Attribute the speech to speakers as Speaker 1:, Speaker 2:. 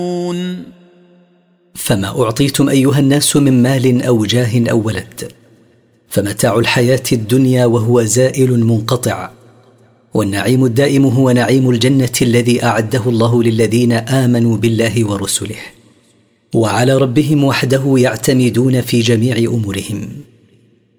Speaker 1: فما أعطيتم أيها الناس من مال أو جاه أو ولد، فمتاع الحياة الدنيا وهو زائل منقطع، والنعيم الدائم هو نعيم الجنة الذي أعده الله للذين آمنوا بالله ورسله، وعلى ربهم وحده يعتمدون في جميع أمورهم.